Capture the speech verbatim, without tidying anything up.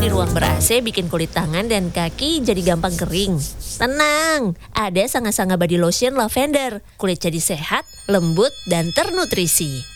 di ruang ber-A C bikin kulit tangan dan kaki jadi gampang kering? Tenang, ada Sanga Sanga Body Lotion Lavender. Kulit jadi sehat, lembut, dan ternutrisi.